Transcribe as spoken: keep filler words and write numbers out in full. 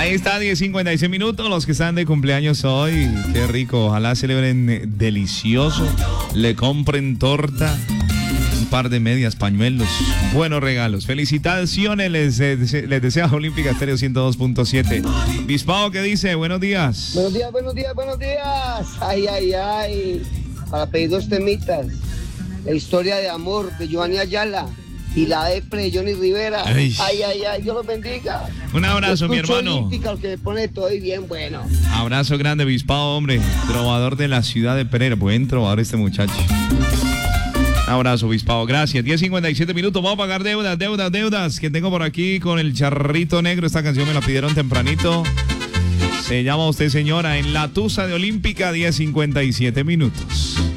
Ahí está, diez cincuenta y seis minutos. Los que están de cumpleaños hoy, qué rico. Ojalá celebren delicioso. Le compren torta, un par de medias, pañuelos, buenos regalos. Felicitaciones, les, les, les desea Olímpica Estéreo ciento dos punto siete. Bispao, ¿qué dice? Buenos días. Buenos días, buenos días, buenos días. Ay, ay, ay. Para pedir dos temitas. La historia de amor de Giovanni Ayala y la depre de Johnny Rivera. Ay, ay, ay, ay, Dios los bendiga. Un abrazo, mi hermano. Olímpica, el que me pone todo y bien bueno. Abrazo grande, Bispao, hombre. Trovador de la ciudad de Pereira. Buen trovador este muchacho. Un abrazo, Bispao. Gracias. diez cincuenta y siete minutos. Vamos a pagar deudas, deudas, deudas. Que tengo por aquí con el charrito negro. Esta canción me la pidieron tempranito. Se llama usted, señora, en la Tusa de Olímpica, diez cincuenta y siete minutos.